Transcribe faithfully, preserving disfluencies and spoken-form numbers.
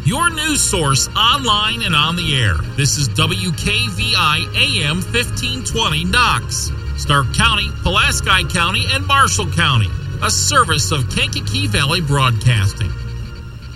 your news source online and on the air. This is W K V I A M fifteen twenty Knox, Stark County, Pulaski County, and Marshall County, a service of Kankakee Valley Broadcasting.